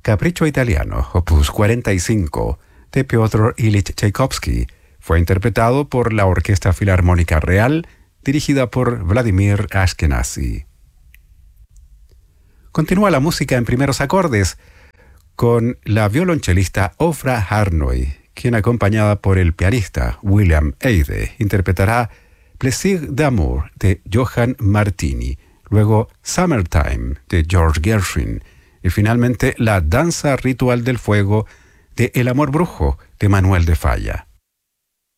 Capricho Italiano, opus 45, de Piotr Ilich Tchaikovsky, fue interpretado por la Orquesta Filarmónica Real, dirigida por Vladimir Ashkenazy. Continúa la música en primeros acordes con la violonchelista Ofra Harnoy, quien, acompañada por el pianista William Eide, interpretará Plaisir d'amour de Johann Martini, luego Summertime de George Gershwin y finalmente la Danza Ritual del Fuego de El Amor Brujo de Manuel de Falla.